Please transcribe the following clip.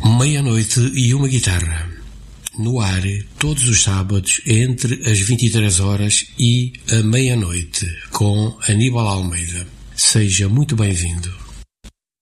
Meia-noite e uma guitarra. No ar, todos os sábados, entre as 23 horas e a meia-noite, com Aníbal Almeida. Seja muito bem-vindo.